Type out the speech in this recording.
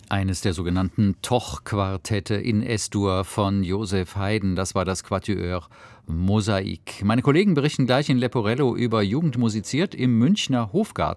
Eines der sogenannten Toch-Quartette in S-Dur von Joseph Haydn, das war das Quatuor Mosaik. Meine Kollegen berichten gleich in Leporello über Jugend musiziert im Münchner Hofgarten.